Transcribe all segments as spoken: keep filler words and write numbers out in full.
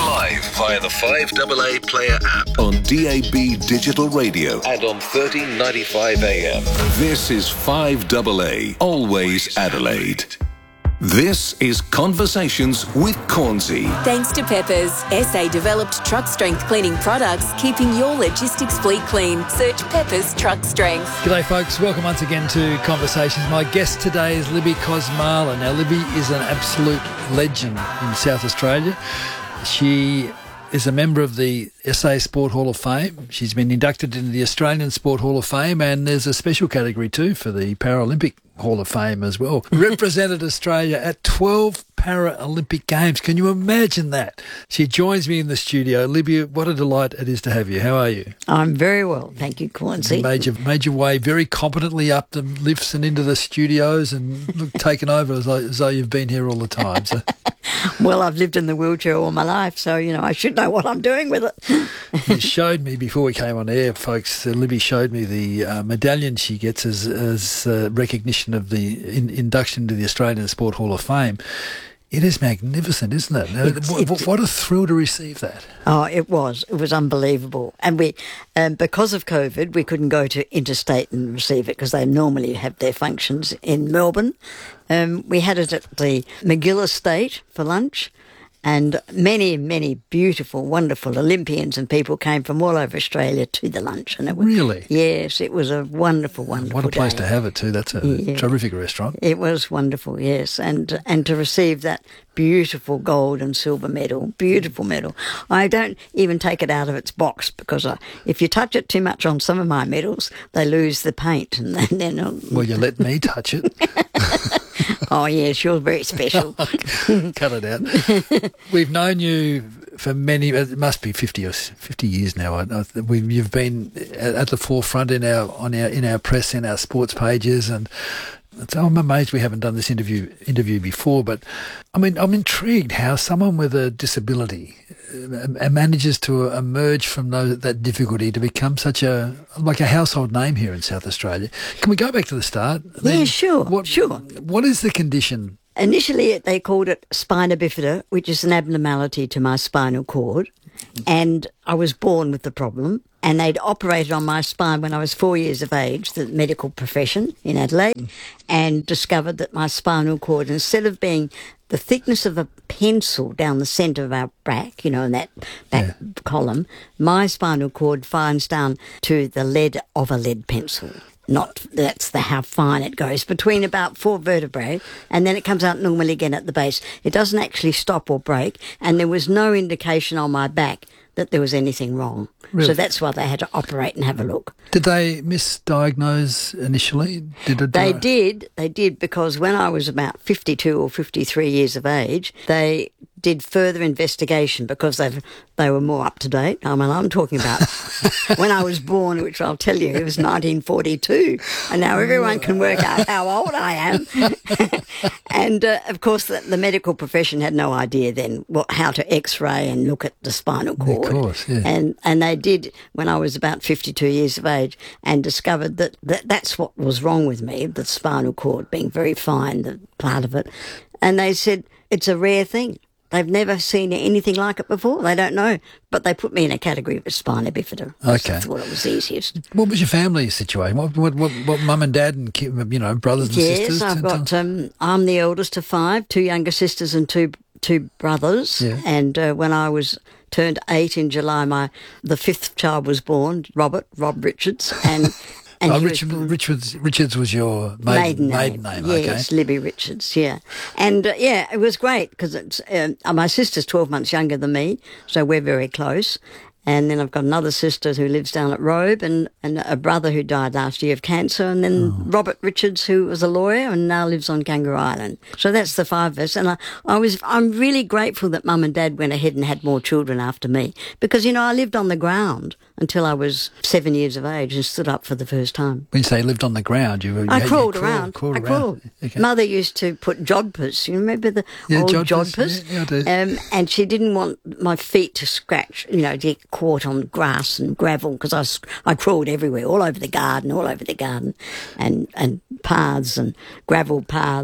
live via the five A A Player app on D A B Digital Radio and on thirteen ninety-five A M. This is five A A, always Adelaide. This is Conversations with Cornsey. Thanks to Peppers, S A-developed truck strength cleaning products, keeping your logistics fleet clean. Search Peppers Truck Strength. G'day folks, welcome once again to Conversations. My guest today is Libby Kosmala. Now Libby is an absolute legend in South Australia. She is a member of the S A Sport Hall of Fame. She's been inducted into the Australian Sport Hall of Fame, and there's a special category too for the Paralympic Hall of Fame as well. Represented Australia at twelve Paralympic Games. Can you imagine that? She joins me in the studio. Libby, what a delight it is to have you. How are you? I'm very well, thank you, Cornsey. You made your, made your way very competently up the lifts and into the studios and look, taken over as though, as though you've been here all the time. So. Well, I've lived in the wheelchair all my life, so, you know, I should know what I'm doing with it. You showed me, before we came on air, folks, uh, Libby showed me the uh, medallion she gets as, as uh, recognition of the in, induction to the Australian Sport Hall of Fame. It is magnificent, isn't it? It's, what, it's, what a thrill to receive that. Oh, it was. It was unbelievable. And we, um, because of COVID, we couldn't go to interstate and receive it because they normally have their functions in Melbourne. Um, we had it at the McGill Estate for lunch. And many, many beautiful, wonderful Olympians and people came from all over Australia to the lunch. And it was, really? Yes, it was a wonderful, wonderful What a place day. to have it too. That's a yeah. terrific restaurant. It was wonderful, yes. And and to receive that beautiful gold and silver medal, beautiful medal. I don't even take it out of its box because I, if you touch it too much on some of my medals, they lose the paint. And then, then uh, well, you let me touch it. Oh, yes, you're very special. Cut it out. We've known you for many, it must be fifty or fifty years now. I, I, we've, you've been at the forefront in our on our in our press, in our sports pages, and so I'm amazed we haven't done this interview interview before. But I mean, I'm intrigued how someone with a disability uh, manages to emerge from those, that difficulty to become such a like a household name here in South Australia. Can we go back to the start? I yeah, mean, sure, what, sure. What is the condition? Initially, they called it spina bifida, which is an abnormality to my spinal cord, and I was born with the problem. And they'd operated on my spine when I was four years of age, the medical profession in Adelaide, and discovered that my spinal cord, instead of being the thickness of a pencil down the centre of our back, you know, in that back yeah. column, my spinal cord finds down to the lead of a lead pencil. Not that's the how fine it goes, between about four vertebrae, and then it comes out normally again at the base. It doesn't actually stop or break, and there was no indication on my back that there was anything wrong. Really? So that's why they had to operate and have a look. Did they misdiagnose initially? Did it, they did. They did, because when I was about fifty-two or fifty-three years of age, they did further investigation because they they were more up to date. I mean, I'm talking about when I was born, which I'll tell you, it was nineteen forty-two, and now everyone can work out how old I am. And uh, of course, the, the medical profession had no idea then what how to X-ray and look at the spinal cord. Of course, yeah. And and they did when I was about fifty-two years of age, and discovered that, that that's what was wrong with me, the spinal cord being very fine, the part of it. And they said it's a rare thing. They've never seen anything like it before. They don't know. But they put me in a category of spina bifida. Okay. I thought it was easiest. What was your family situation? What what what, what mum and dad and, you know, brothers and yes, sisters? Yes, I've got, um, I'm the eldest of five, two younger sisters and two two brothers. Yeah. And uh, when I was turned eight in July, my the fifth child was born, Robert, Rob Richards. And... And oh, Richard, Richards, Richards was your maiden, maiden name. Maiden name, yes, okay. Libby Richards, yeah. And, uh, yeah, it was great because it's um, my sister's twelve months younger than me, so we're very close. And then I've got another sister who lives down at Robe, and, and a brother who died last year of cancer, and then oh. Robert Richards, who was a lawyer and now lives on Kangaroo Island. So that's the five of us. And I, I was, I'm really grateful that Mum and Dad went ahead and had more children after me, because, you know, I lived on the ground until I was seven years of age and stood up for the first time. When you say lived on the ground, you were... You I had, crawled you around. Crawled, crawled I around. crawled. Okay. Mother used to put jodhpurs. You remember the yeah, old jodhpurs? jodhpurs? Yeah, yeah, I do. Um, and she didn't want my feet to scratch, you know, to get caught on grass and gravel, because I, I crawled everywhere, all over the garden, all over the garden, and, and paths and gravel paths.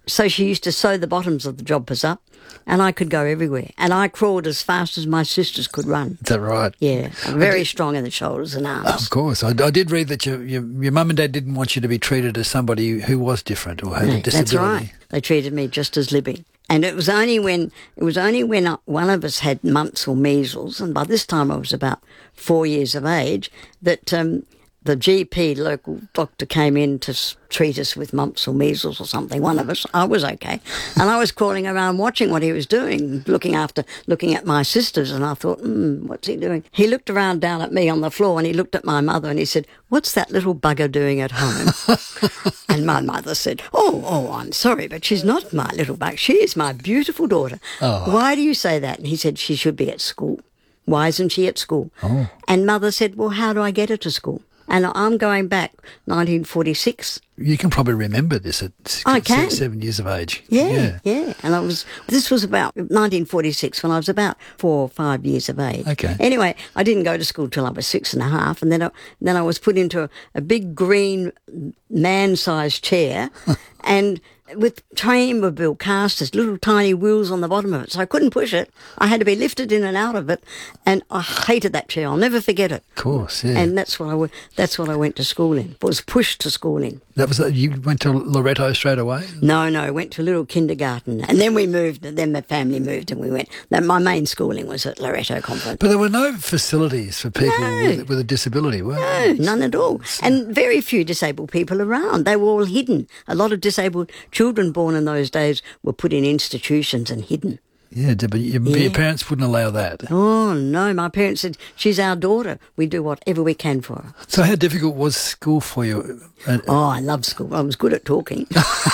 So she used to sew the bottoms of the jumpers up, and I could go everywhere. And I crawled as fast as my sisters could run. Is that right? Yeah, I'm very strong in the shoulders and arms. Of course. I, I did read that your, your your mum and dad didn't want you to be treated as somebody who was different or had No, a disability. that's right. They treated me just as Libby. And it was only when it was only when one of us had mumps or measles, and by this time I was about four years of age, that um, the G P, local doctor, came in to s- treat us with mumps or measles or something. One of us, I was okay, and I was crawling around watching what he was doing, looking after, looking at my sisters, and I thought, hmm, what's he doing? He looked around down at me on the floor, and he looked at my mother, and he said, "What's that little bugger doing at home?" And my mother said, "Oh, oh, I'm sorry, but she's not my little bug. She is my beautiful daughter." Oh. "Why do you say that?" And he said, "She should be at school. Why isn't she at school?" Oh. And Mother said, "Well, how do I get her to school?" And I'm going back nineteen forty-six. You can probably remember this at six, I can. six, seven years of age. Yeah, yeah, And I was, this was about nineteen forty-six when I was about four or five years of age. Okay. Anyway, I didn't go to school till I was six and a half, and then I, then I was put into a, a big green man-sized chair, and with Chamberville casters, little tiny wheels on the bottom of it, so I couldn't push it. I had to be lifted in and out of it, and I hated that chair. I'll never forget it. Of course, yeah. And that's what I w- that's what I went to school in. Was pushed to school in. That was you went to Loretto straight away? No, no, went to a little kindergarten, and then we moved. Then the family moved, and we went. Then my main schooling was at Loretto Convent. But there were no facilities for people No. with, with a disability, were No, there? none at all. And very few disabled people around. They were all hidden. A lot of disabled children born in those days were put in institutions and hidden. Yeah, but your, Yeah. your parents wouldn't allow that. Oh, no, my parents said, she's our daughter. We do whatever we can for her. So how difficult was school for you? Uh, Oh, I love school. I was good at talking.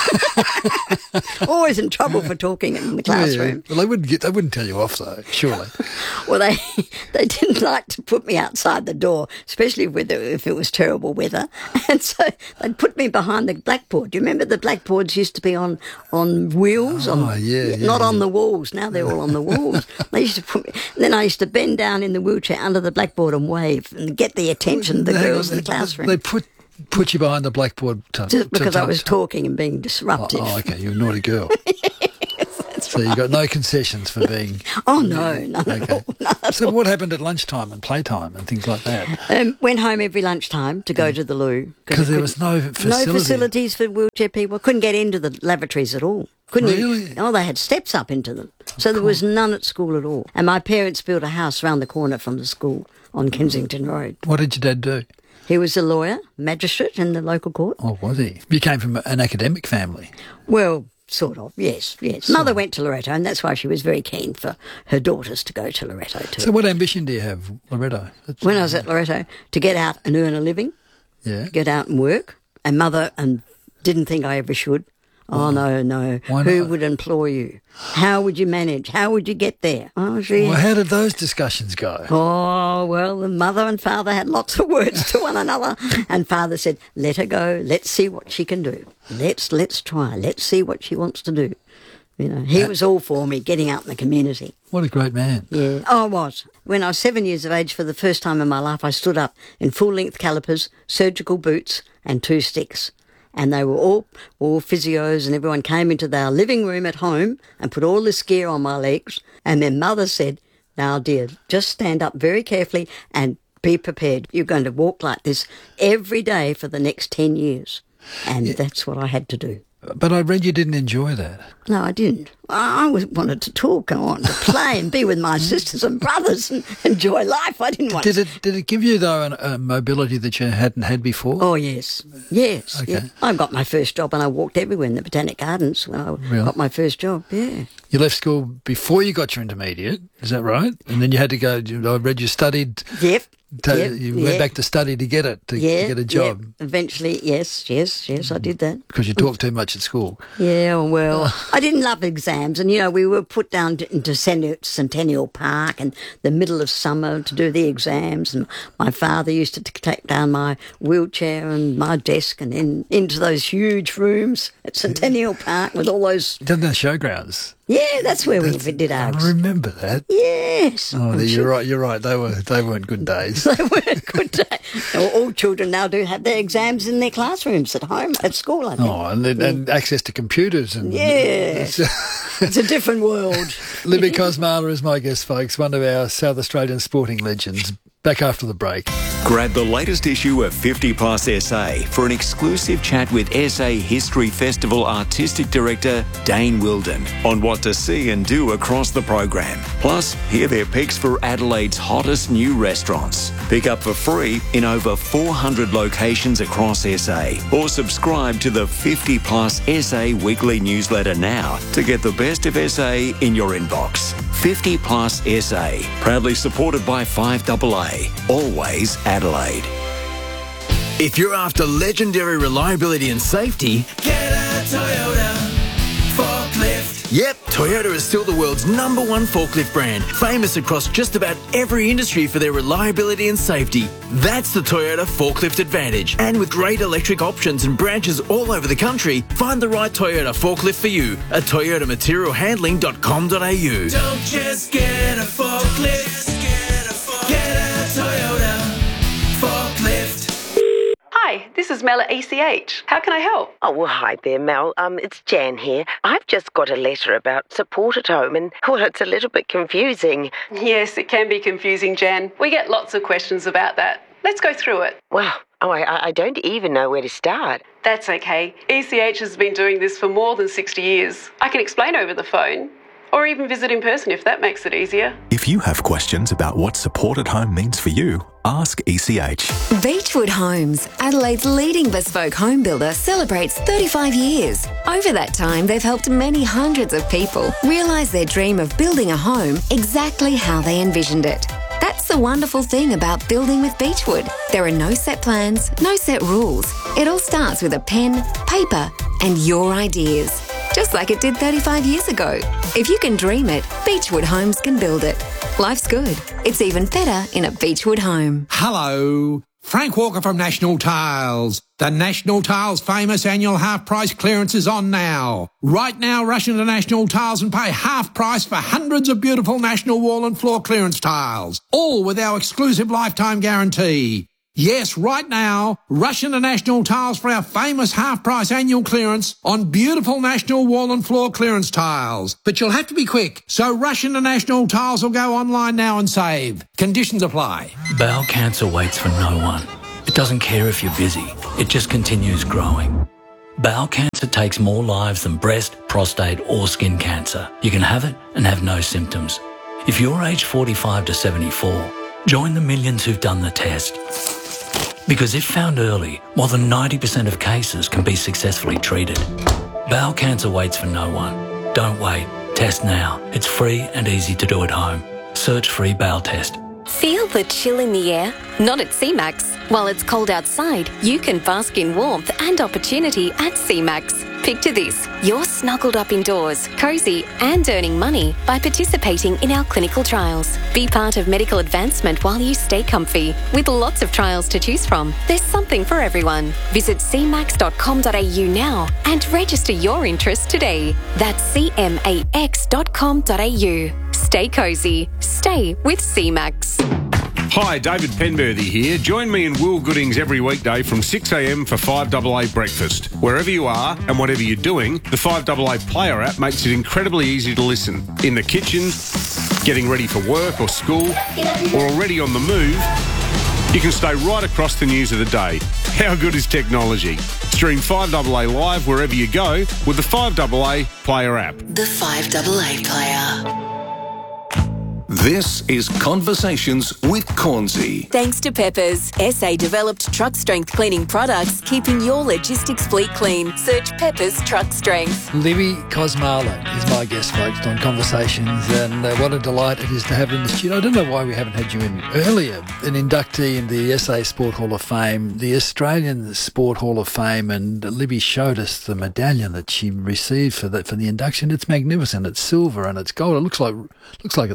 Always in trouble for talking in the classroom. Yeah. Well, they wouldn't get, they wouldn't tell you off though, surely. Well, they they didn't like to put me outside the door, especially with the, if it was terrible weather. And so they'd put me behind the blackboard. Do you remember the blackboards used to be on, on wheels? Oh, on, yeah, yeah, Not on yeah. the walls. Now they're all on the walls. They used to put me, and then I used to bend down in the wheelchair under the blackboard and wave and get the attention of the Hang on, girls in the they- classroom. They put put you behind the blackboard to, Just because to, I was to, talking and being Oh, disruptive. oh, okay, you're a naughty girl. So you got no concessions for being. Oh, no, none at Okay. all. None at So all. what happened at lunchtime and playtime and things like that? Um, went home every lunchtime to go to the loo. Because there I was no couldn't- facility. No facilities for wheelchair people. Couldn't get into the lavatories at all. Couldn't Really? Even, oh, they had steps up into them. So there was none at school at all. And my parents built a house round the corner from the school on Kensington Road. What did your dad do? He was a lawyer, magistrate in the local court. Oh, was he? You came from an academic family. Well, sort of, yes, yes. Mother went to Loretto, and that's why she was very keen for her daughters to go to Loretto too. So what ambition do you have, Loretto? That's- When I was at Loretto, to get out and earn a living, Yeah. get out and work, and Mother and didn't think I ever should. Oh, no, no. Why Who not? would employ you? How would you manage? How would you get there? Oh, gee. Well, how did those discussions go? Oh, well, the mother and father had lots of words to one another. And father said, let her go. Let's see what she can do. Let's let's try. Let's see what she wants to do. You know, he was all for me getting out in the community. What a great man. Yeah. Oh, I was. When I was seven years of age, for the first time in my life, I stood up in full-length calipers, surgical boots and two sticks. And they were all, all physios, and everyone came into their living room at home and put all this gear on my legs. And then Mother said, now, dear, just stand up very carefully and be prepared. You're going to walk like this every day for the next ten years. And that's what I had to do. But I read you didn't enjoy that. No, I didn't. I I was, wanted to talk and I wanted to play and be with my sisters and brothers and enjoy life. I didn't want Did to... it Did it give you, though, an, a mobility that you hadn't had before? Oh, yes. Yes. Okay. Yeah. I got my first job and I walked everywhere in the Botanic Gardens when I Really? got my first job, yeah. You left school before you got your intermediate, is that right? And then you had to go, I read you studied, Yep. to, yep. you yeah. went back to study to get it, to, yeah, to get a job, Yep. Eventually, yes, yes, yes, I did that. because you talked too much at school. Yeah, well, I didn't love exams, and you know we were put down to, into Cent- Centennial Park in the middle of summer to do the exams, and my father used to t- take down my wheelchair and my desk and in into those huge rooms at Centennial Park with all those. Doesn't have showgrounds. Yeah, that's where That's, we did ours. I remember that. Yes. Oh, I'm you're sure. right. You're right. They were they weren't good days. They weren't good days. Well, all children now do have their exams in their classrooms at home, at school, I think. Oh, and, then, and access to computers and Yeah. It's a different world. Libby Kosmala is my guest, folks. One of our South Australian sporting legends. Back after the break. Grab the latest issue of fifty plus S A for an exclusive chat with S A History Festival Artistic Director Dane Wilden on what to see and do across the program. Plus, hear their picks for Adelaide's hottest new restaurants. Pick up for free in over four hundred locations across S A or subscribe to the fifty plus S A weekly newsletter now to get the best of S A in your inbox. fifty plus S A, proudly supported by five double A. Always Adelaide. If you're after legendary reliability and safety, Get a Toyota forklift. yep, Toyota is still the world's number one forklift brand, famous across just about every industry for their reliability and safety. That's the Toyota Forklift Advantage. And with great electric options and branches all over the country, find the right Toyota forklift for you at toyota material handling dot com dot a u. Don't just get a forklift. Get a Toyota forklift. Hi, this is Mel at E C H. How can I help? Oh, well, hi there, Mel. Um, it's Jan here. I've just got a letter about support at home and, well, it's a little bit confusing. Yes, it can be confusing, Jan. We get lots of questions about that. Let's go through it. Well, oh, I, I don't even know where to start. That's okay. E C H has been doing this for more than sixty years. I can explain over the phone, or even visit in person if that makes it easier. If you have questions about what support at home means for you, ask E C H. Beechwood Homes, Adelaide's leading bespoke home builder, celebrates thirty-five years. Over that time, they've helped many hundreds of people realise their dream of building a home exactly how they envisioned it. That's the wonderful thing about building with Beechwood. There are no set plans, no set rules. It all starts with a pen, paper, and your ideas. Just like it did thirty-five years ago. If you can dream it, Beechwood Homes can build it. Life's good. It's even better in a Beechwood home. Hello, Frank Walker from National Tiles. The National Tiles famous annual half price clearance is on now. Right now, rush into National Tiles and pay half price for hundreds of beautiful National wall and floor clearance tiles, all with our exclusive lifetime guarantee. Yes, right now, rush into National Tiles for our famous half-price annual clearance on beautiful National wall and floor clearance tiles. But you'll have to be quick, so rush into National Tiles or go online now and save. Conditions apply. Bowel cancer waits for no one. It doesn't care if you're busy. It just continues growing. Bowel cancer takes more lives than breast, prostate or skin cancer. You can have it and have no symptoms. If you're aged forty-five to seventy-four, join the millions who've done the test. Because if found early, more than ninety percent of cases can be successfully treated. Bowel cancer waits for no one. Don't wait. Test now. It's free and easy to do at home. Search free bowel test. Feel the chill in the air? Not at C MAX. While it's cold outside, you can bask in warmth and opportunity at C MAX. Picture this, you're snuggled up indoors, cosy and earning money by participating in our clinical trials. Be part of medical advancement while you stay comfy. With lots of trials to choose from, there's something for everyone. Visit c max dot com dot a u now and register your interest today. That's c max dot com dot a u. Stay cosy. Stay with C MAX. Hi, David Penberthy here. Join me and Will Goodings every weekday from six a m for five double A breakfast. Wherever you are and whatever you're doing, the five double A Player app makes it incredibly easy to listen. In the kitchen, getting ready for work or school, or already on the move, you can stay right across the news of the day. How good is technology? Stream five double A live wherever you go with the five double A Player app. The five double A Player. This is Conversations with Cornsey. Thanks to Peppers, S A-developed truck-strength cleaning products, keeping your logistics fleet clean. Search Peppers Truck Strength. Libby Kosmala is my guest, folks, on Conversations, and uh, what a delight it is to have her in the studio. I don't know why we haven't had you in earlier. An inductee in the S A Sport Hall of Fame, the Australian Sport Hall of Fame, and Libby showed us the medallion that she received for the, for the induction. It's magnificent. It's silver and it's gold. It looks like looks like the centre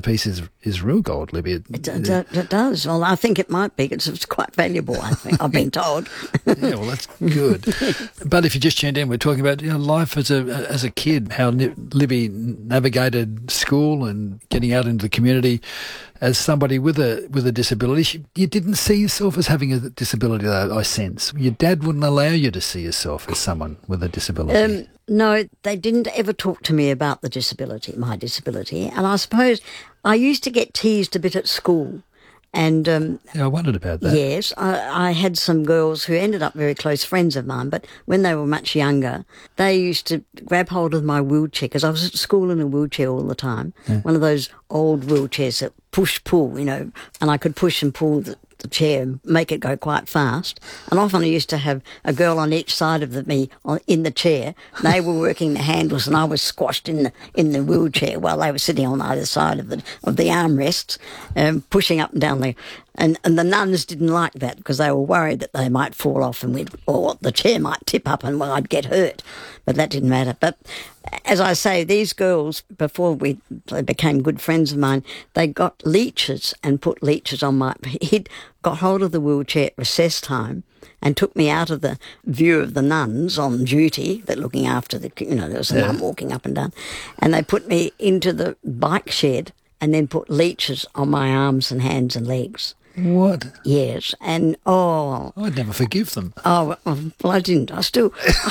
piece is is real gold, Libby. It, it, it, it does. Well, I think it might be. It's, it's quite valuable, I think. I've been told. Yeah, well, that's good. But if you just tuned in, we're talking about you know, life as a as a kid, how Libby navigated school and getting out into the community as somebody with a with a disability. She, you didn't see yourself as having a disability, though, I sense. Your dad wouldn't allow you to see yourself as someone with a disability. Um, no, they didn't ever talk to me about the disability, my disability. And I suppose I used to get teased a bit at school. And um, yeah, I wondered about that. Yes, I, I had some girls who ended up very close friends of mine, but when they were much younger, they used to grab hold of my wheelchair, because I was at school in a wheelchair all the time, yeah. One of those old wheelchairs that push-pull, you know, and I could push and pull the, the chair and make it go quite fast. And often I used to have a girl on each side of the, me on, in the chair. They were working the handles and I was squashed in the in the wheelchair while they were sitting on either side of the of the armrests, um, pushing up and down there. And, and the nuns didn't like that because they were worried that they might fall off and we'd, or the chair might tip up and well, I'd get hurt. But that didn't matter. But as I say, these girls, before we they became good friends of mine, they got leeches and put leeches on my... He'd got hold of the wheelchair at recess time and took me out of the view of the nuns on duty, that looking after the... You know, there was a yeah. nun walking up and down. And they put me into the bike shed and then put leeches on my arms and hands and legs. What? Yes, and oh... I'd never forgive them. Oh, well, I didn't. I still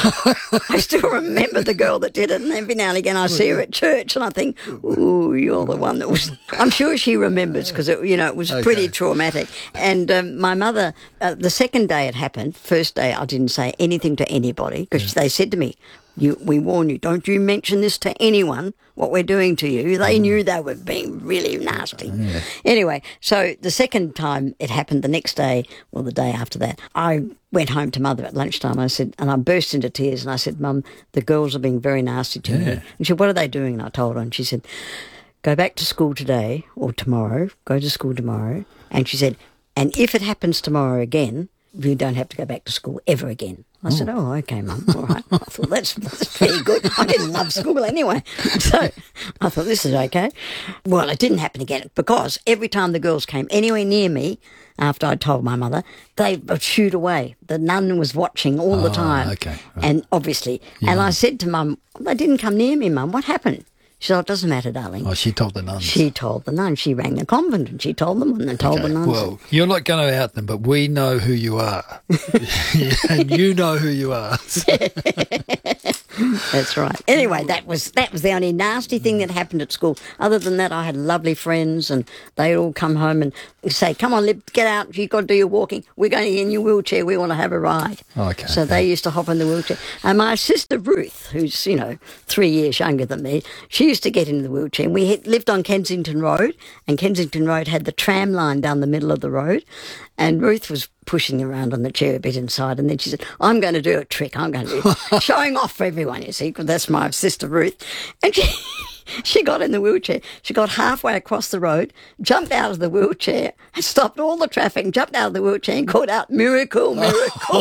I still remember the girl that did it, and every now and again I see her at church and I think, ooh, you're the one that was... I'm sure she remembers because, it, you know, it was okay. Pretty traumatic. And um, my mother, uh, the second day it happened, first day I didn't say anything to anybody because yeah. they said to me, You, we warn you, don't you mention this to anyone, what we're doing to you. They knew they were being really nasty. Yeah. Anyway, so the second time it happened, the next day, or the day after that, I went home to Mother at lunchtime. I said, and I burst into tears and I said, Mum, the girls are being very nasty to yeah. me. And she said, what are they doing? And I told her, and she said, go back to school today or tomorrow, go to school tomorrow. And she said, and if it happens tomorrow again, you don't have to go back to school ever again. I oh. said, oh, okay, Mum, all right. I thought, that's, that's pretty good. I didn't love school anyway. So I thought, this is okay. Well, it didn't happen again because every time the girls came anywhere near me, after I told my mother, they would shoot away. The nun was watching all oh, the time. Okay. Right. And obviously, yeah. and I said to Mum, they didn't come near me, Mum. What happened? She said, oh, it doesn't matter, darling. Oh, she told the nuns. She told the nuns. She rang the convent and she told them and they told okay. the nuns. Well, you're not going to out them, but we know who you are. And you know who you are. That's right. Anyway, that was that was the only nasty thing that happened at school. Other than that, I had lovely friends and they'd all come home and say, come on, Lib, get out. You've got to do your walking. We're going in your wheelchair. We want to have a ride. Okay. So they used to hop in the wheelchair. And my sister Ruth, who's, you know, three years younger than me, she used to get into the wheelchair. And we had, lived on Kensington Road, and Kensington Road had the tram line down the middle of the road. And Ruth was pushing around on the chair a bit inside, and then she said, I'm going to do a trick. I'm going to do it. Showing off for everyone, you see, because that's my sister Ruth. And she, she got in the wheelchair. She got halfway across the road, jumped out of the wheelchair, and stopped all the traffic, jumped out of the wheelchair and called out, miracle, miracle.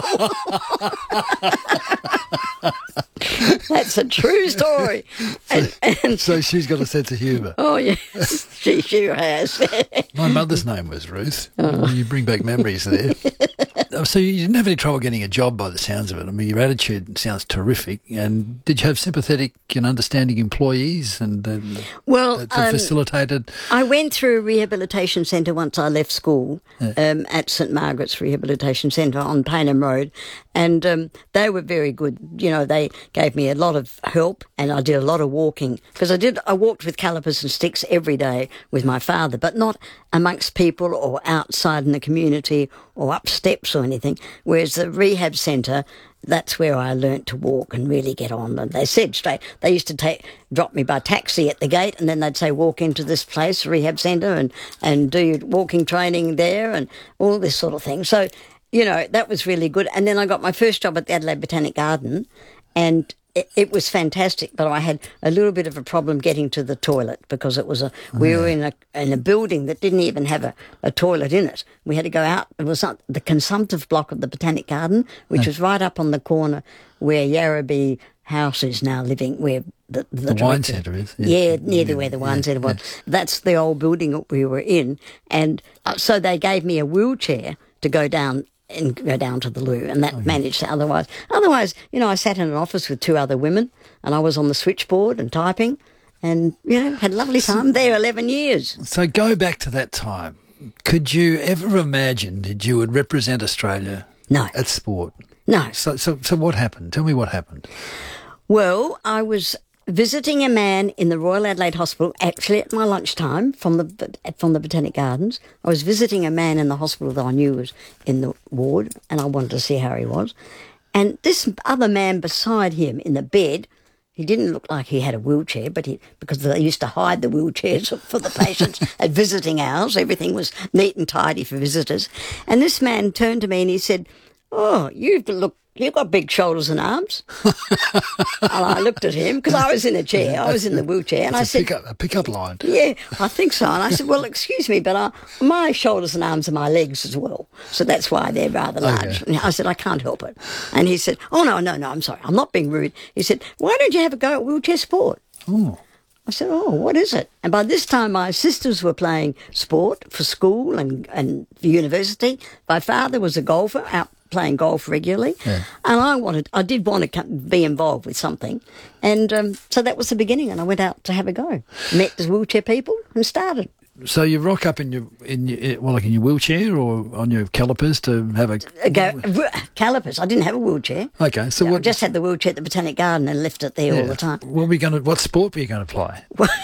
That's a true story. And, and so she's got a sense of humour. Oh, yes, she sure has. My mother's name was Ruth. Oh. You bring back memories there. So you didn't have any trouble getting a job by the sounds of it. I mean, your attitude sounds terrific. And did you have sympathetic and understanding employees and uh, well, that um, facilitated? I went through a rehabilitation centre once I left school yeah. um, at St Margaret's Rehabilitation Centre on Paynham Road. And um, they were very good. You know, they gave me a lot of help and I did a lot of walking because I did. I walked with calipers and sticks every day with my father, but not amongst people or outside in the community or up steps or anything. Whereas the rehab centre, that's where I learnt to walk and really get on. And they said straight, they used to take drop me by taxi at the gate and then they'd say, walk into this place, rehab centre, and, and do your walking training there and all this sort of thing. So, you know, that was really good. And then I got my first job at the Adelaide Botanic Garden and it, it was fantastic, but I had a little bit of a problem getting to the toilet because it was a, oh, we yeah. were in a in a building that didn't even have a, a toilet in it. We had to go out. It was not the consumptive block of the Botanic Garden, which oh. was right up on the corner where Yarrabee House is now living, where the, the, The wine director. centre is? Yeah, near the where the wine yeah, centre was. yeah. That's the old building that we were in. And uh, so they gave me a wheelchair to go down and go down to the loo, and that Oh, managed to otherwise. Otherwise, you know, I sat in an office with two other women, and I was on the switchboard and typing, and, you know, had a lovely time there, eleven years. So go back to that time. Could you ever imagine that you would represent Australia No. at sport? No. So, so, so what happened? Tell me what happened. Well, I was visiting a man in the Royal Adelaide Hospital, actually at my lunchtime from the from the Botanic Gardens. I was visiting a man in the hospital that I knew was in the ward, and I wanted to see how he was. And this other man beside him in the bed, he didn't look like he had a wheelchair, but he because they used to hide the wheelchairs for the patients at visiting hours. Everything was neat and tidy for visitors. And this man turned to me and he said, "Oh, you look, you've got big shoulders and arms." And I looked at him because I was in a chair. I was in the wheelchair, and I It's a said, pick-up, a pick-up line. "Yeah, I think so." And I said, "Well, excuse me, but uh, my shoulders and arms are my legs as well, so that's why they're rather large." Okay. And I said, "I can't help it." And he said, "Oh no, no, no, I'm sorry, I'm not being rude." He said, "Why don't you have a go at wheelchair sport?" Oh. I said, "Oh, what is it?" And by this time, my sisters were playing sport for school and, and for university. My father was a golfer, out playing golf regularly. Yeah. And I wanted, I did want to come, be involved with something. And um, so that was the beginning, and I went out to have a go. Met the wheelchair people and started. So you rock up in your in your, well, like in your wheelchair or on your calipers to have a A go, calipers. I didn't have a wheelchair. Okay, so I what? just had the wheelchair at the Botanic Garden and left it there all yeah. the time. What were you going to? What sport were you going to play?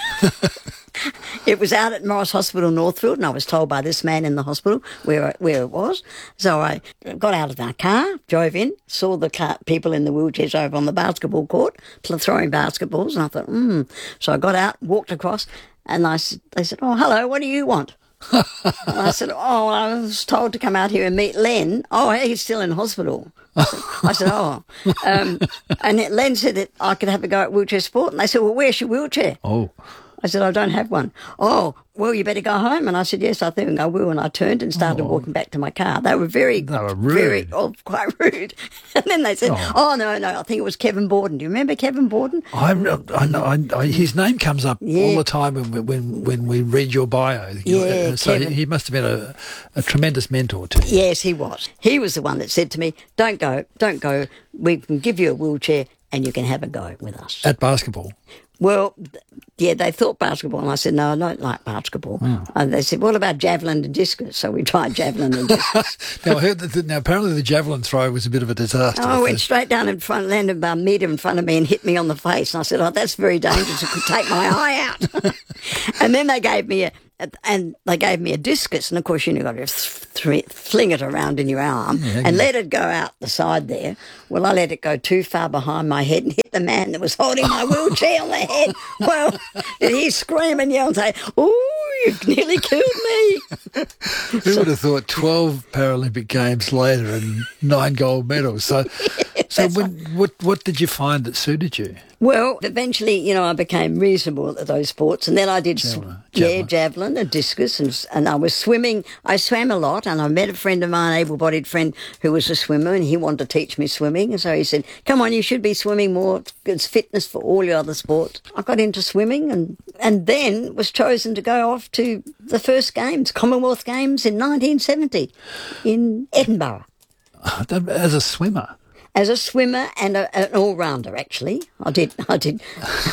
It was out at Morris Hospital, Northfield, and I was told by this man in the hospital where where it was. So I got out of our car, drove in, saw the car, people in the wheelchairs over on the basketball court pl- throwing basketballs, and I thought, hmm. So I got out, walked across, and I s- they said, "Oh, hello, what do you want?" And I said, "Oh, I was told to come out here and meet Len." "Oh, he's still in hospital." I said, "Oh." Um, and it, Len said that I could have a go at wheelchair sport, and they said, "Well, where's your wheelchair?" Oh. I said, "I don't have one." "Oh, well, you better go home." And I said, "Yes, I think I will." And I turned and started Oh. walking back to my car. They were very, They were rude. very, oh, quite rude. And then they said, Oh. oh. no, no, I think it was Kevin Borden. Do you remember Kevin Borden? I, I know I, I, his name comes up Yeah. all the time when we- when when we read your bio. Yeah, so Kevin. he must have been a, a tremendous mentor to you. Yes, he was. He was the one that said to me, "Don't go, don't go. We can give you a wheelchair and you can have a go with us." At basketball. Well, th- yeah, they thought basketball, and I said, "No, I don't like basketball." Oh. And they said, "What about javelin and discus?" So we tried javelin and discus. Now, I heard that the, now apparently the javelin throw was a bit of a disaster. Oh, I went straight down in front, landed about a metre in front of me and hit me on the face. And I said, "Oh, that's very dangerous. It could take my eye out." And then they gave me a, and they gave me a discus. And of course, you know, you've got to th- fling it around in your arm Yeah, and yeah. let it go out the side there. Well, I let it go too far behind my head and hit the man that was holding my wheelchair on the head. Well, and he scream and yell and say, "Oh, you've nearly killed me." Who would have thought twelve Paralympic Games later and nine gold medals? So, so when, what what did you find that suited you? Well, eventually, you know, I became reasonable at those sports, and then I did, sw- Javelin, yeah, javelin. javelin and discus, and and I was swimming. I swam a lot, and I met a friend of mine, able-bodied friend, who was a swimmer, and he wanted to teach me swimming, and so he said, "Come on, you should be swimming more. It's fitness for all your other sports." I got into swimming, and and then was chosen to go off to the first games, Commonwealth Games in nineteen seventy, in Edinburgh. As a swimmer. As a swimmer and a, an all-rounder, actually, I did. I did.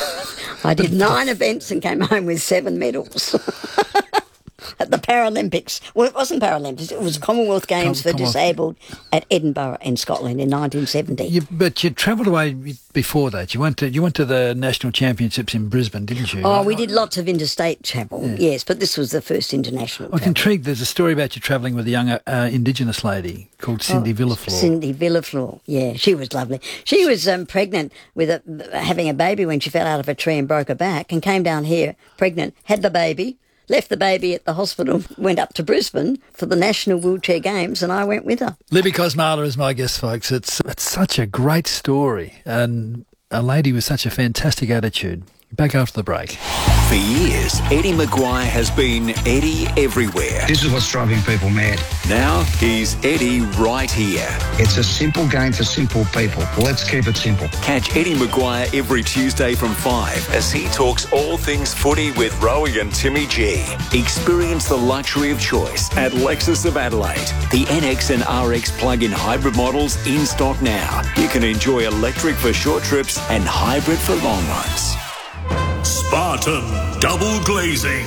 I did nine events and came home with seven medals at the Paralympics. Well, it wasn't Paralympics; it was Commonwealth Games Com- for Commonwealth. Disabled at Edinburgh in Scotland in nineteen seventy. You, but you travelled away before that. You went to you went to the national championships in Brisbane, didn't you? Oh, we did lots of interstate travel, yes, but this was the first international. I was travel. intrigued. There's a story about you travelling with a young uh, Indigenous lady called Cindy Oh, Villaflor. Cindy Villaflor, yeah, she was lovely. She was um, pregnant with a, having a baby when she fell out of a tree and broke her back, and came down here pregnant, had the baby, left the baby at the hospital, went up to Brisbane for the National Wheelchair Games, and I went with her. Libby Kosmala is my guest, folks. It's it's such a great story, and a lady with such a fantastic attitude. Back after the break. For years, Eddie Maguire has been Eddie everywhere. This is what's driving people mad. Now he's Eddie right here. It's a simple game for simple people. Let's keep it simple. Catch Eddie Maguire every Tuesday from five as he talks all things footy with Rowie and Timmy G. Experience the luxury of choice at Lexus of Adelaide. The N X and R X plug-in hybrid models in stock now. You can enjoy electric for short trips and hybrid for long ones. Spartan Double Glazing.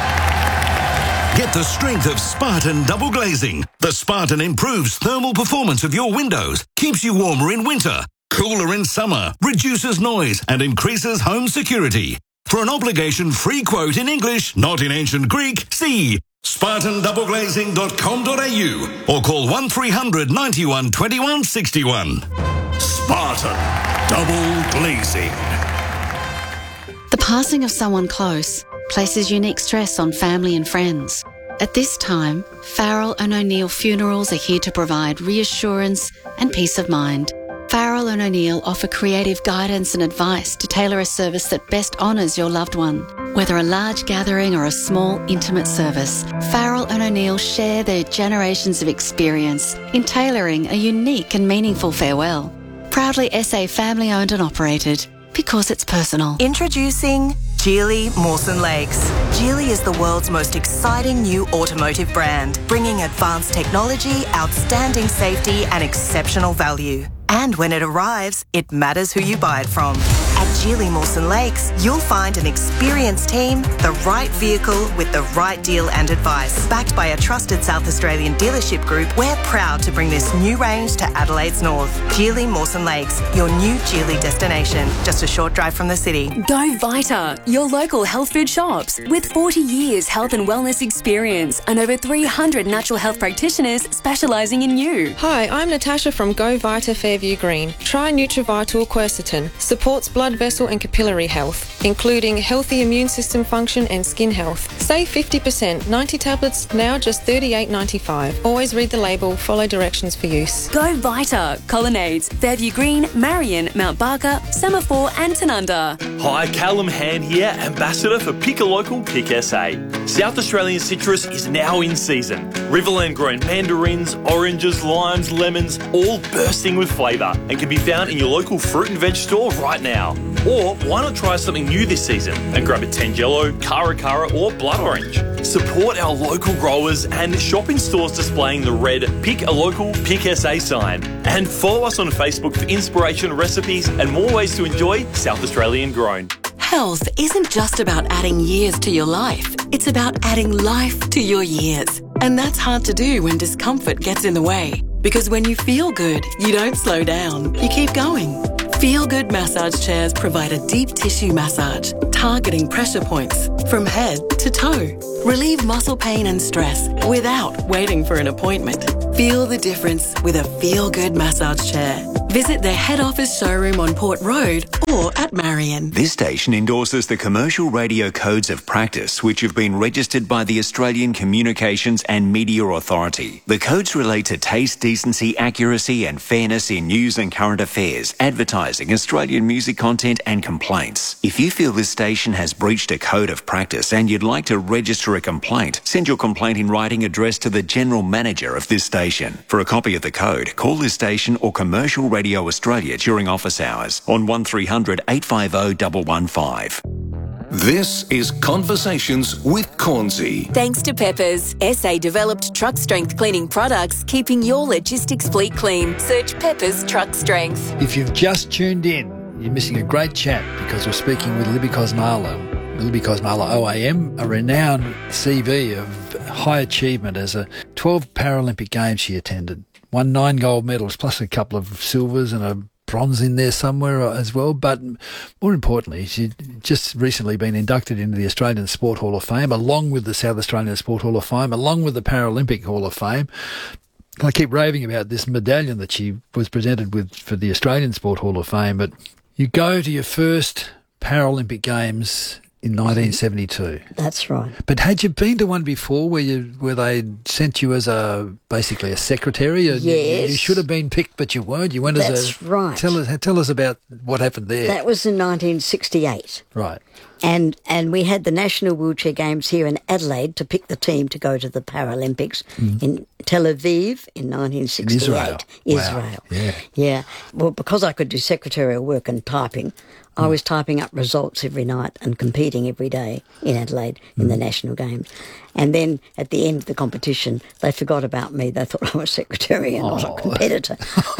Get the strength of Spartan Double Glazing. The Spartan improves thermal performance of your windows, keeps you warmer in winter, cooler in summer, reduces noise and increases home security. For an obligation-free quote in English, not in ancient Greek, see spartan double glazing dot com dot a u or call one three hundred ninety-one twenty-one sixty-one. Spartan Double Glazing. The passing of someone close places unique stress on family and friends. At this time, Farrell and O'Neill Funerals are here to provide reassurance and peace of mind. Farrell and O'Neill offer creative guidance and advice to tailor a service that best honours your loved one. Whether a large gathering or a small, intimate service, Farrell and O'Neill share their generations of experience in tailoring a unique and meaningful farewell. Proudly S A family owned and operated, because it's personal. Introducing Geely Mawson Lakes. Geely is the world's most exciting new automotive brand, bringing advanced technology, outstanding safety and exceptional value. And when it arrives, it matters who you buy it from. At Geely Mawson Lakes, you'll find an experienced team, the right vehicle with the right deal and advice. Backed by a trusted South Australian dealership group, we're proud to bring this new range to Adelaide's north. Geely Mawson Lakes, your new Geely destination, just a short drive from the city. Go Vita, your local health food shops. With forty years health and wellness experience and over three hundred natural health practitioners specialising in you. Hi, I'm Natasha from Go Vita Fairview Green. Try Nutrivital Quercetin. Supports blood vessel and capillary health, including healthy immune system function and skin health. Save fifty percent. ninety tablets, now just thirty-eight ninety-five. Always read the label, follow directions for use. Go Vita. Colonnades, Fairview Green, Marion, Mount Barker, Semaphore and Tanunda. Hi, Callum Hand here, Ambassador for Pick a Local, Pick S A. South Australian citrus is now in season. Riverland grown mandarins, oranges, limes, lemons, all bursting with flavour and can be found in your local fruit and veg store right now. Or why not try something new this season and grab a Tangelo, Cara Cara or Blood Orange. Support our local growers and shop in stores displaying the red Pick a Local, Pick S A sign. And follow us on Facebook for inspiration, recipes and more ways to enjoy South Australian grown. Health isn't just about adding years to your life. It's about adding life to your years. And that's hard to do when discomfort gets in the way. Because when you feel good, you don't slow down. You keep going. Feel Good massage chairs provide a deep tissue massage, targeting pressure points from head to toe. Relieve muscle pain and stress without waiting for an appointment. Feel the difference with a Feel Good massage chair. Visit their head office showroom on Port Road or at Marion. This station endorses the Commercial Radio Codes of Practice, which have been registered by the Australian Communications and Media Authority. The codes relate to taste, decency, accuracy and fairness in news and current affairs, advertising, Australian music content and complaints. If you feel this station has breached a code of practice and you'd like to register a complaint, send your complaint in writing addressed to the General Manager of this station. For a copy of the code, call this station or Commercial Radio Australia during office hours on one three hundred eight five zero one one five. This is Conversations with Cornsey. Thanks to Peppers, S A developed truck strength cleaning products, keeping your logistics fleet clean. Search Peppers Truck Strength. If you've just tuned in, you're missing a great chat because we're speaking with Libby Kosmala. Libby Kosmala O A M, a renowned C V of high achievement as a twelve Paralympic Games she attended. Won nine gold medals plus a couple of silvers and a bronze in there somewhere as well. But more importantly, she's just recently been inducted into the Australian Sport Hall of Fame, along with the South Australian Sport Hall of Fame, along with the Paralympic Hall of Fame. I keep raving about this medallion that she was presented with for the Australian Sport Hall of Fame, but you go to your first Paralympic Games in nineteen seventy-two. That's right. But had you been to one before where you where they sent you as a basically a secretary? Yes. You, you should have been picked, but you weren't. You went That's as a... That's right. Tell us, tell us about what happened there. That was in nineteen sixty-eight. Right. And and we had the National Wheelchair Games here in Adelaide to pick the team to go to the Paralympics mm. in Tel Aviv in nineteen sixty-eight. In Israel. Israel. Wow. Yeah. Yeah. Well, because I could do secretarial work and typing, I was typing up results every night and competing every day in Adelaide in mm. the National Games. And then at the end of the competition, they forgot about me. They thought I was secretary and oh. not a competitor.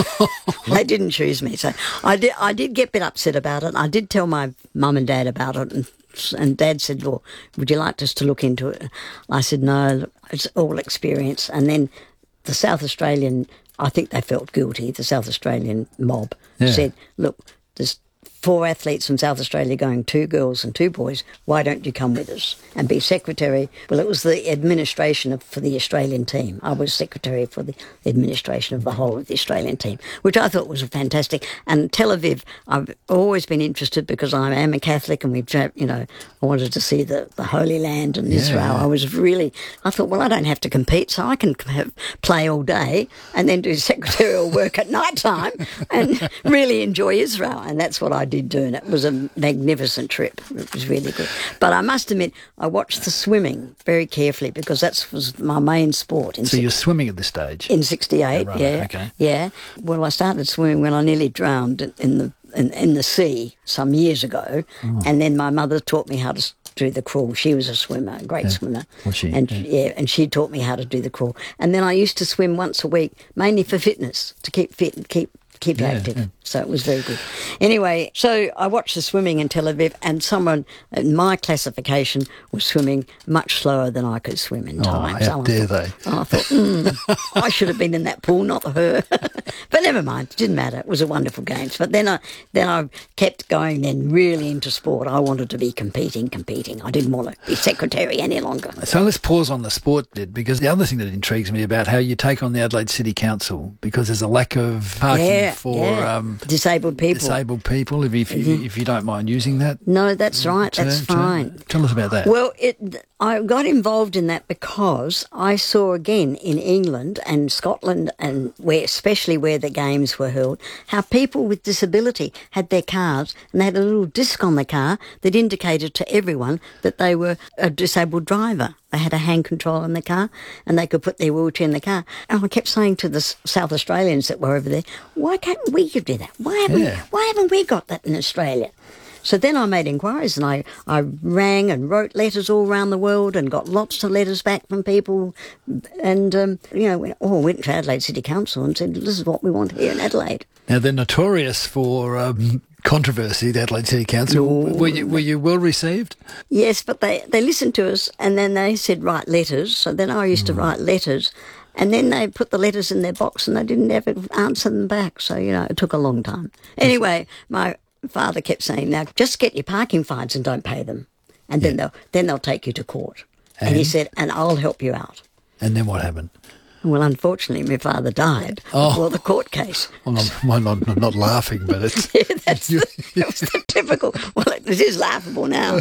They didn't choose me. So I did, I did get a bit upset about it. I did tell my mum and dad about it, and, and Dad said, well, would you like us to look into it? I said, no, it's all experience. And then the South Australian, I think they felt guilty, the South Australian mob yeah. said, look, there's four athletes from South Australia going, two girls and two boys, why don't you come with us and be secretary? Well, it was the administration of, for the Australian team. I was secretary for the administration of the whole of the Australian team, which I thought was fantastic. And Tel Aviv, I've always been interested because I am a Catholic and we've, you know, I wanted to see the, the Holy Land and yeah. Israel. I was really, I thought, well, I don't have to compete, so I can have, play all day and then do secretarial work at night time and really enjoy Israel. And that's what I did. Did do, and it was a magnificent trip. It was really good. But I must admit, I watched the swimming very carefully because that was my main sport. In so you're swimming at this stage? In sixty-eight, oh, right. yeah. Okay. Yeah. Well, I started swimming when I nearly drowned in the in, in the sea some years ago, oh. and then my mother taught me how to do the crawl. She was a swimmer, a great yeah. swimmer. Was she? And yeah. yeah, and she taught me how to do the crawl. And then I used to swim once a week, mainly for fitness, to keep fit and keep keep you yeah, active. Yeah. So it was very good. Anyway, so I watched the swimming in Tel Aviv, and someone in my classification was swimming much slower than I could swim in time. Oh, how so dare thought, they? I thought, mm, I should have been in that pool, not her. But never mind, it didn't matter. It was a wonderful games. But then I then I kept going then really into sport. I wanted to be competing, competing. I didn't want to be secretary any longer. So let's pause on the sport bit, because the other thing that intrigues me about how you take on the Adelaide City Council, because there's a lack of parking yeah, for yeah. Um, disabled people. Disabled people, if, if, mm-hmm. you, if you don't mind using that. No, that's right. Term, that's fine. Term. Tell us about that. Well, it, I got involved in that because I saw again in England and Scotland, and where especially where the games were held, how people with disability had their cars and they had a little disc on the car that indicated to everyone that they were a disabled driver. They had a hand control in the car and they could put their wheelchair in the car. And I kept saying to the South Australians that were over there, why can't we do that? Why haven't, yeah. why haven't we got that in Australia? So then I made inquiries and I, I rang and wrote letters all around the world and got lots of letters back from people and, um, you know, went, oh, went to Adelaide City Council and said, this is what we want here in Adelaide. Now, they're notorious for um, controversy, the Adelaide City Council. No. Were you, were you well received? Yes, but they, they listened to us and then they said write letters. So then I used mm. to write letters. And then they put the letters in their box and they didn't ever answer them back. So, you know, it took a long time. Anyway, my father kept saying, now, just get your parking fines and don't pay them. And yeah. then they'll then they'll take you to court. And? and he said, and I'll help you out. And then what happened? Well, unfortunately, my father died oh. before the court case. Well, I'm, well, I'm, I'm not laughing, but it's... yeah, that's the, that was the typical... Well, it, it is laughable now.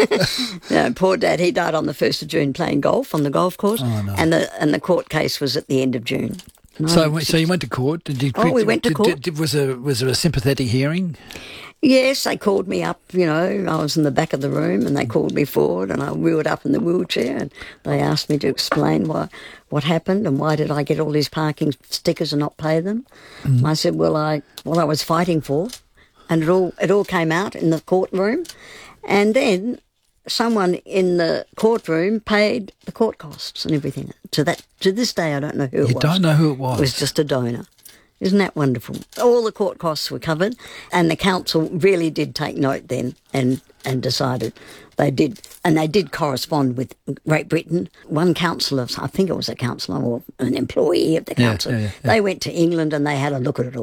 No, poor Dad, he died on the first of June playing golf on the golf course. Oh, no. And the and the court case was at the end of June. So, so you went to court? Did you? Oh, we went to did, court. Did, did, was there was there a sympathetic hearing? Yes, they called me up, you know, I was in the back of the room and they called me forward and I wheeled up in the wheelchair and they asked me to explain why, what happened and why did I get all these parking stickers and not pay them. Mm. And I said, well, I what I was fighting for, and it all it all came out in the courtroom. And then someone in the courtroom paid the court costs and everything. To that to this day, I don't know who you it was. You don't know who it was? It was just a donor. Isn't that wonderful? All the court costs were covered and the council really did take note then and, and decided they did. And they did correspond with Great Britain. One councillor, I think it was a councillor or an employee of the council, yeah, yeah, yeah. they went to England and they had a look at it all.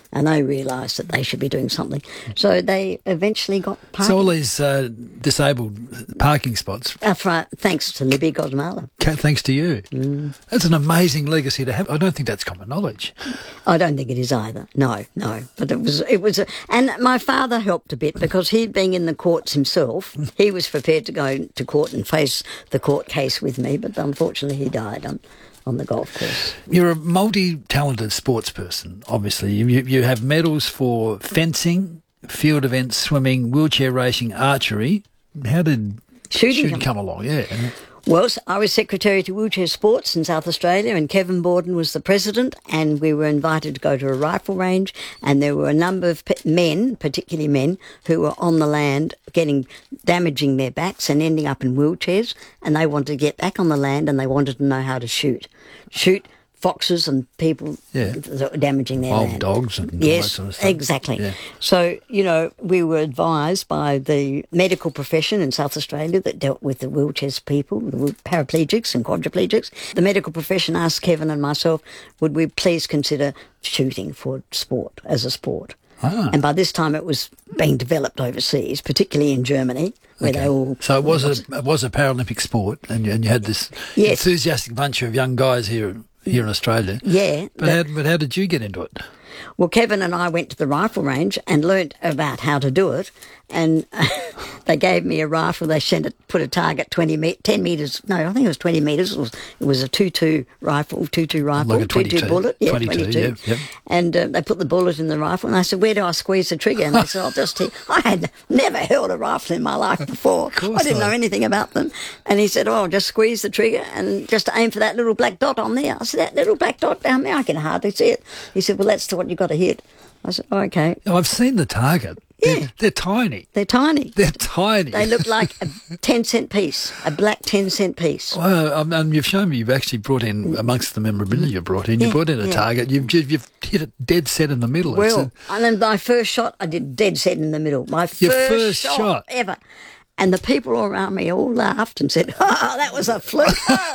and they realised that they should be doing something. So they eventually got parking. So all these uh, disabled parking spots. Uh, for, thanks to Libby Godmala. Thanks to you. Mm. That's an amazing legacy to have. I don't think that's common knowledge. I don't think it is either. No, no. But it was, it was, a, and my father helped a bit because he'd been in the courts himself. He was prepared to go to court and face the court case with me, but unfortunately he died on, on the golf course. You're a multi-talented sports person, obviously. You, you have medals for fencing, field events, swimming, wheelchair racing, archery. How did shooting, shooting come along? Yeah. Well, I was Secretary to Wheelchair Sports in South Australia, and Kevin Borden was the president, and we were invited to go to a rifle range, and there were a number of men, particularly men, who were on the land getting, damaging their backs and ending up in wheelchairs, and they wanted to get back on the land and they wanted to know how to shoot. Shoot foxes and people yeah. that were damaging their Wild land. dogs and yes, all that sort of stuff. Exactly. Yeah. So, you know, we were advised by the medical profession in South Australia that dealt with the wheelchairs people, the paraplegics and quadriplegics. The medical profession asked Kevin and myself, would we please consider shooting for sport, as a sport? Ah. And by this time it was being developed overseas, particularly in Germany, where okay. they all... So it was a it was a Paralympic sport, and you, and you had this yes. enthusiastic bunch of young guys here here in Australia. Yeah. But, but, how, but how did you get into it? Well, Kevin and I went to the rifle range and learnt about how to do it, and they gave me a rifle. They sent it, put a target twenty me- ten metres. No, I think it was twenty metres. It was, it was a two-two rifle, two-two rifle, like a twenty-two bullet, yeah, twenty-two, twenty-two. Yep, yep. And uh, they put the bullet in the rifle, and I said, "Where do I squeeze the trigger?" And they said, "I'll just." T-. I had never held a rifle in my life before. I didn't not. know anything about them. And he said, "Oh, just squeeze the trigger and just aim for that little black dot on there." I said, "That little black dot down there, I can hardly see it." He said, "Well, that's what you got to hit." I said, oh, okay. Oh, I've seen the target. Yeah. They're, they're tiny. They're tiny. They're tiny. They look like a ten cent piece, a black ten cent piece. Well, um, um, you've shown me you've actually brought in, amongst the memorabilia you brought in, you Yeah, brought in a yeah. target. You've, you've you've hit it dead set in the middle. It's Well, a- and then my first shot, I did dead set in the middle. My first, Your first shot, shot. ever. And the people all around me all laughed and said, oh, that was a fluke.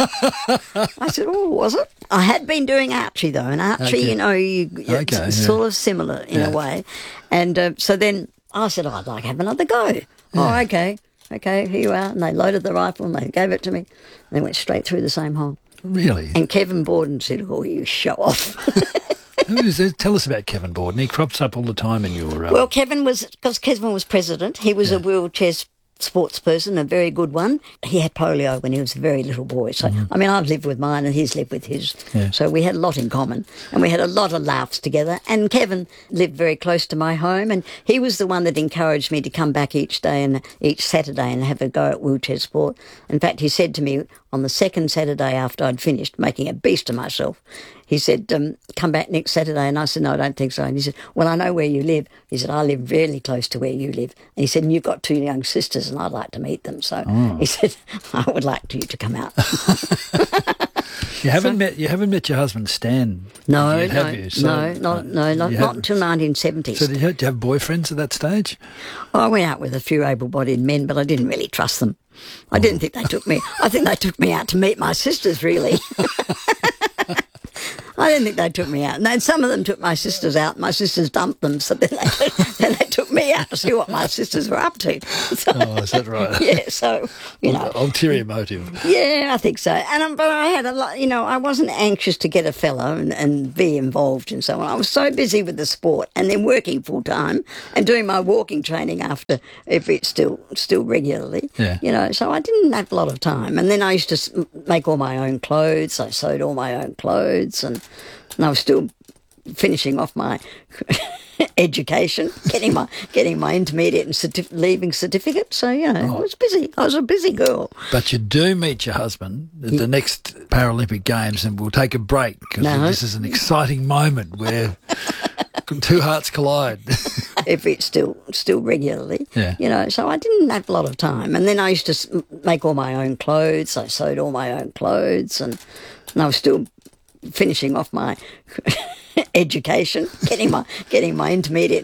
I said, oh, was it? I had been doing archery, though, and archery, Okay. you know, you, Okay, it's yeah. sort of similar in Yeah. a way. And uh, so then I said, oh, I'd like to have another go. Yeah. Oh, okay. Okay, here you are. And they loaded the rifle and they gave it to me. And they went straight through the same hole. Really? And Kevin Borden said, oh, you show off. Who is this? Tell us about Kevin Borden. He crops up all the time in your... Um, Well, Kevin was, because Kevin was president, he was a wheelchair sports person, a very good one. He had polio when he was a very little boy. So, Mm-hmm. I mean, I've lived with mine and he's lived with his. Yeah. So we had a lot in common and we had a lot of laughs together. And Kevin lived very close to my home and he was the one that encouraged me to come back each day and each Saturday and have a go at wheelchair sport. In fact, he said to me on the second Saturday after I'd finished making a beast of myself, he said, um, come back next Saturday. And I said, no, I don't think so. And he said, well, I know where you live. He said, I live really close to where you live. And he said, and you've got two young sisters and I'd like to meet them. So Oh. he said, I would like you to come out. you haven't met you haven't met your husband Stan No, yet, have no, you? So, no, not, no, not, you not haven't- until nineteen seventies. So did you, have, do you have boyfriends at that stage? I went out with a few able-bodied men, but I didn't really trust them. I didn't think they took me. I think they took me out to meet my sisters, really. I didn't think they took me out. And then some of them took my sisters out. My sisters dumped them, so then they, then they took me out to see what my sisters were up to. So, Oh, is that right? yeah, so, you know. Ulterior motive. Yeah, I think so. And um, but I had a lot, you know, I wasn't anxious to get a fellow and, and be involved and so on. I was so busy with the sport and then working full time and doing my walking training after every still still regularly. Yeah. You know, so I didn't have a lot of time. And then I used to s- make all my own clothes. I sewed all my own clothes and, and I was still finishing off my education, getting my getting my intermediate and certif- leaving certificate. So, you know, Oh. I was busy. I was a busy girl. But you do meet your husband at the next Paralympic Games, and we'll take a break because No. this is an exciting moment where two hearts collide. If it's still still regularly, Yeah. you know. So I didn't have a lot of time, and then I used to s- make all my own clothes. I sewed all my own clothes, and, and I was still finishing off my education, getting my getting my intermediate